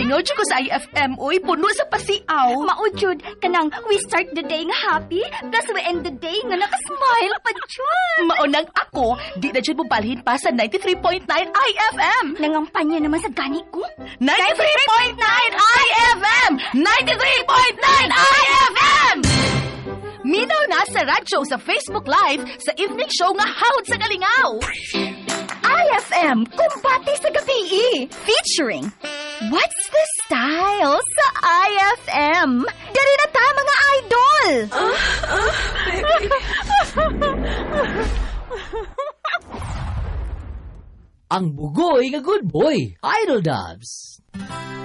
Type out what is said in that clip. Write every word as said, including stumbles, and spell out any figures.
Lingaw dyan ko sa I F M, uy, puno sa pasiaw. Maujud, kanang we start the day nga happy, plus we end the day nga nakasmile pa dyan. Maunang ako, di na dyan mo balhin pa sa ninety-three point nine I F M. Nangampanya naman sa gani ko. ninety-three point nine I F M! ninety-three point nine I F M! Minaw na sa radyo sa Facebook Live sa evening show nga Hawd sa Galingaw. I F M, kumpati sa gabi. Featuring What's the Style sa I F M? Dari na ta, mga idol! Ang bugoy nga good boy, Idol Dubs.